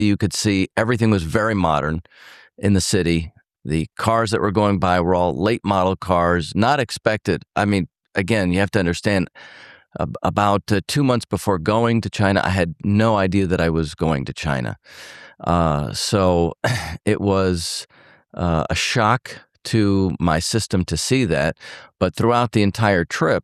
You could see everything was very modern in the city. The cars that were going by were all late model cars, not expected. I mean, again, you have to understand about 2 months before going to China, I had no idea that I was going to China. So it was a shock to my system to see that. But throughout the entire trip,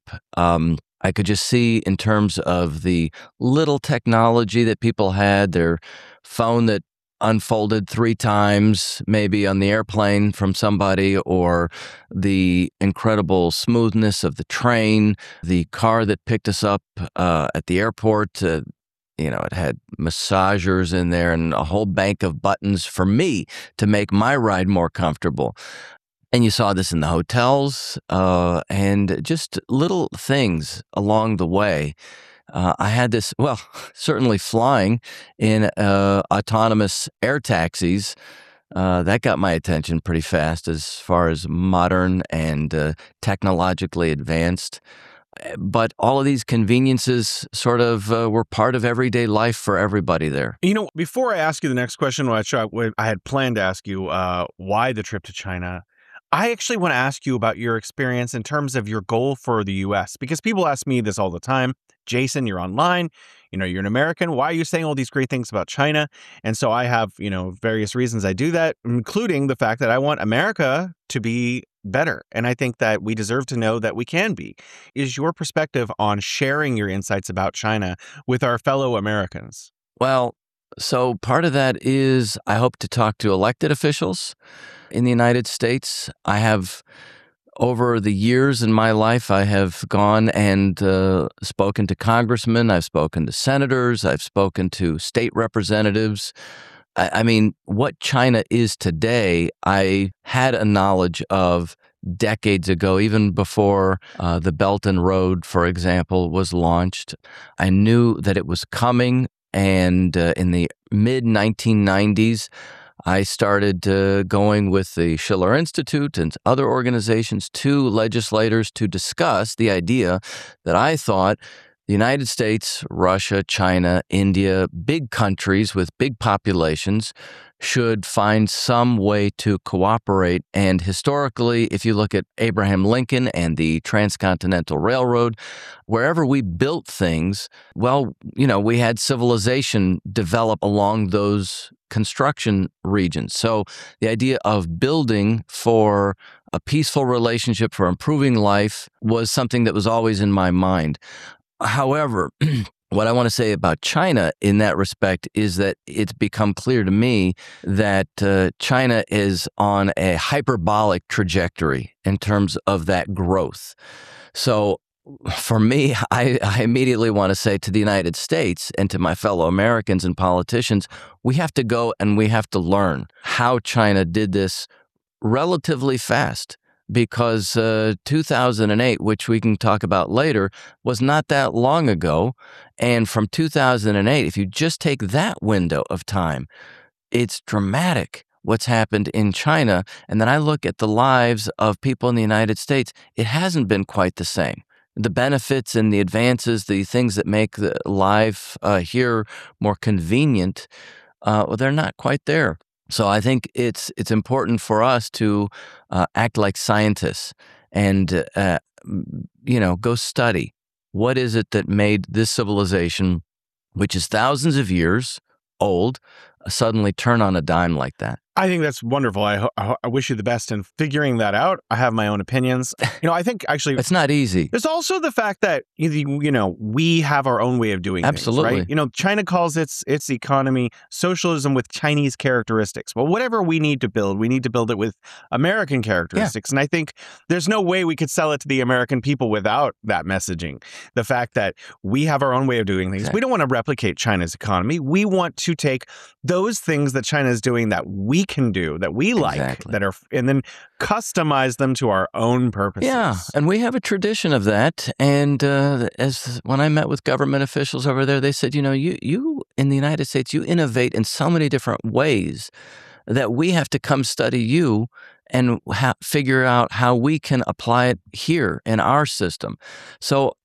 I could just see in terms of the little technology that people had, their phone that unfolded 3 times, maybe on the airplane from somebody, or the incredible smoothness of the train, the car that picked us up at the airport. It had massagers in there and a whole bank of buttons for me to make my ride more comfortable. And you saw this in the hotels and just little things along the way. I had this, well, certainly flying in autonomous air taxis. That got my attention pretty fast as far as modern and technologically advanced. But all of these conveniences sort of were part of everyday life for everybody there. Before I ask you the next question, which I had planned to ask you why the trip to China, I actually want to ask you about your experience in terms of your goal for the U.S. Because people ask me this all the time. Jason, you're online, you're an American. Why are you saying all these great things about China? And so I have, various reasons I do that, including the fact that I want America to be better. And I think that we deserve to know that we can be. Is your perspective on sharing your insights about China with our fellow Americans? Well, so part of that is I hope to talk to elected officials in the United States. I have, over the years in my life, I have gone and spoken to congressmen, I've spoken to senators, I've spoken to state representatives. I mean, what China is today, I had a knowledge of decades ago, even before the Belt and Road, for example, was launched. I knew that it was coming, and in the mid-1990s, I started going with the Schiller Institute and other organizations to legislators to discuss the idea that I thought the United States, Russia, China, India, big countries with big populations should find some way to cooperate. And historically, if you look at Abraham Lincoln and the Transcontinental Railroad, wherever we built things, well, we had civilization develop along those construction regions. So the idea of building for a peaceful relationship, for improving life, was something that was always in my mind. However, what I want to say about China in that respect is that it's become clear to me that China is on a hyperbolic trajectory in terms of that growth. So for me, I immediately want to say to the United States and to my fellow Americans and politicians, we have to go and we have to learn how China did this relatively fast. Because 2008, which we can talk about later, was not that long ago. And from 2008, if you just take that window of time, it's dramatic what's happened in China. And then I look at the lives of people in the United States, it hasn't been quite the same. The benefits and the advances, the things that make the life here more convenient, well, they're not quite there. So I think it's important for us to act like scientists and go study what is it that made this civilization, which is thousands of years old, suddenly turn on a dime like that. I think that's wonderful. I wish you the best in figuring that out. I have my own opinions. I think actually it's not easy. There's also the fact that we have our own way of doing Absolutely. things, right? China calls its economy socialism with Chinese characteristics. Well, whatever we need to build it with American characteristics. Yeah. And I think there's no way we could sell it to the American people without that messaging. The fact that we have our own way of doing things. Exactly. We don't want to replicate China's economy. We want to take those things that China is doing that we can do, that we like, Exactly. and then customize them to our own purposes. Yeah, and we have a tradition of that. And as when I met with government officials over there, they said, you in the United States, you innovate in so many different ways that we have to come study you and figure out how we can apply it here in our system. So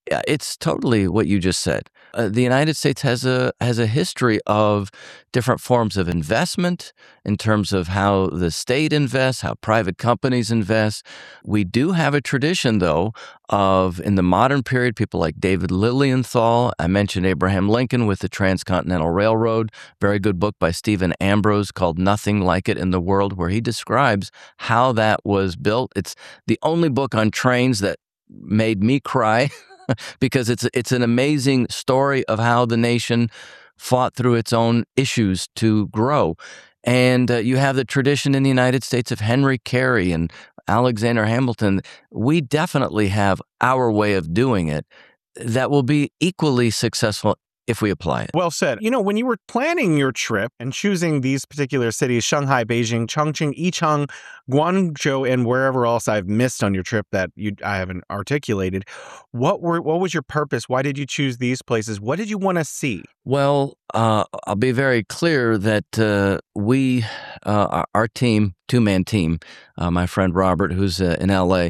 Yeah, it's totally what you just said. The United States has a history of different forms of investment in terms of how the state invests, how private companies invest. We do have a tradition, though, of in the modern period, people like David Lilienthal. I mentioned Abraham Lincoln with the Transcontinental Railroad. Very good book by Stephen Ambrose called "Nothing Like It in the World," where he describes how that was built. It's the only book on trains that made me cry because it's an amazing story of how the nation fought through its own issues to grow. And you have the tradition in the United States of Henry Carey and Alexander Hamilton. We definitely have our way of doing it that will be equally successful if we apply it. Well said. When you were planning your trip and choosing these particular cities, Shanghai, Beijing, Chongqing, Yichang, Guangzhou, and wherever else I've missed on your trip that I haven't articulated, what was your purpose? Why did you choose these places? What did you want to see? Well, I'll be very clear that our team, two-man team, my friend Robert, who's in LA,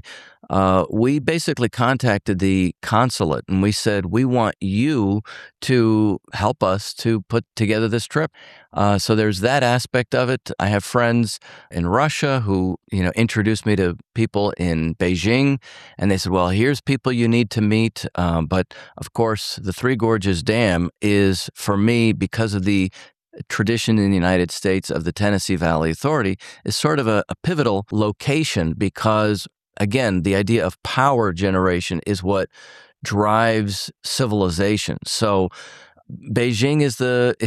we basically contacted the consulate and we said, we want you to help us to put together this trip. So there's that aspect of it. I have friends in Russia who, introduced me to people in Beijing, and they said, well, here's people you need to meet. But of course, the Three Gorges Dam is, for me, because of the tradition in the United States of the Tennessee Valley Authority, is sort of a pivotal location because, again, the idea of power generation is what drives civilization. So Beijing is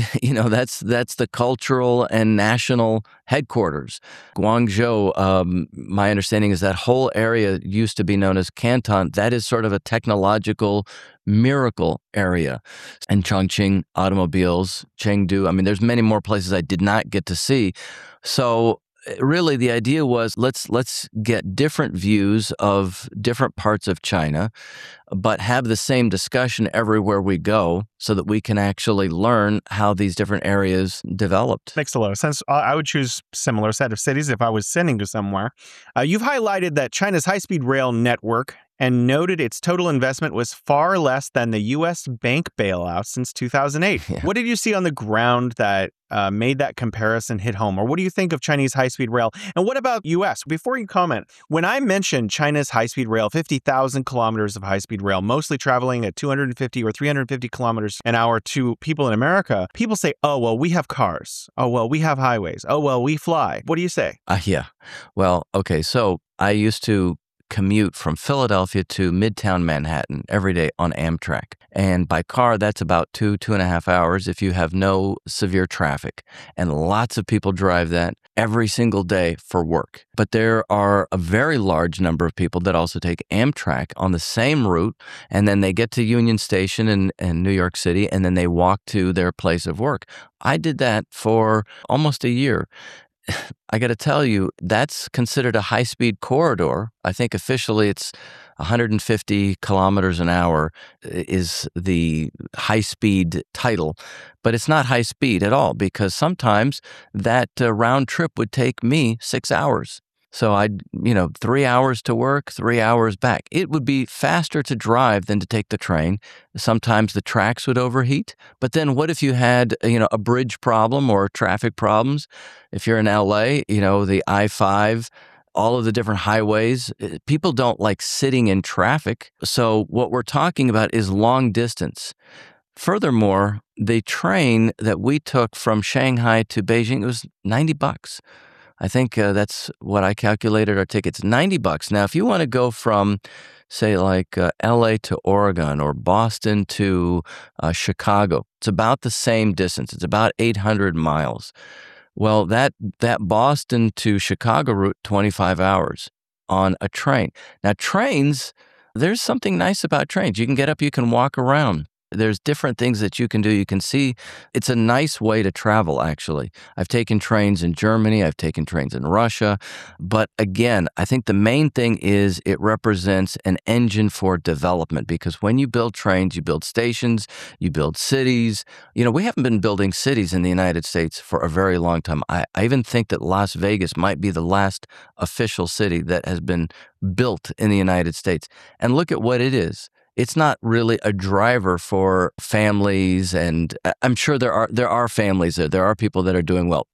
that's the cultural and national headquarters. Guangzhou, my understanding is that whole area used to be known as Canton. That is sort of a technological miracle area. And Chongqing, automobiles, Chengdu. I mean, there's many more places I did not get to see. So really, the idea was let's get different views of different parts of China, but have the same discussion everywhere we go so that we can actually learn how these different areas developed. Makes a lot of sense. I would choose similar set of cities if I was sending to somewhere. You've highlighted that China's high-speed rail network and noted its total investment was far less than the U.S. bank bailout since 2008. Yeah. What did you see on the ground that made that comparison hit home? Or what do you think of Chinese high-speed rail? And what about U.S.? Before you comment, when I mentioned China's high-speed rail, 50,000 kilometers of high-speed rail, mostly traveling at 250 or 350 kilometers an hour to people in America, people say, oh, well, we have cars. Oh, well, we have highways. Oh, well, we fly. What do you say? Yeah. Well, okay. So I used to commute from Philadelphia to Midtown Manhattan every day on Amtrak. And by car, that's about 2.5 hours if you have no severe traffic. And lots of people drive that every single day for work. But there are a very large number of people that also take Amtrak on the same route, and then they get to Union Station in New York City, and then they walk to their place of work. I did that for almost a year. I got to tell you, that's considered a high-speed corridor. I think officially it's 150 kilometers an hour is the high-speed title, but it's not high-speed at all because sometimes that round trip would take me 6 hours. So 3 hours to work, 3 hours back. It would be faster to drive than to take the train. Sometimes the tracks would overheat. But then what if you had, a bridge problem or traffic problems? If you're in LA, the I-5, all of the different highways, people don't like sitting in traffic. So what we're talking about is long distance. Furthermore, the train that we took from Shanghai to Beijing, it was $90. I think that's what I calculated our tickets, $90. Now, if you want to go from, say, like LA to Oregon or Boston to Chicago, it's about the same distance. It's about 800 miles. Well, that Boston to Chicago route, 25 hours on a train. Now, trains, there's something nice about trains. You can get up, you can walk around. There's different things that you can do. You can see it's a nice way to travel, actually. I've taken trains in Germany. I've taken trains in Russia. But again, I think the main thing is it represents an engine for development because when you build trains, you build stations, you build cities. We haven't been building cities in the United States for a very long time. I even think that Las Vegas might be the last official city that has been built in the United States. And look at what it is. it's not really a driver for families. And I'm sure there are families there. There are people that are doing well.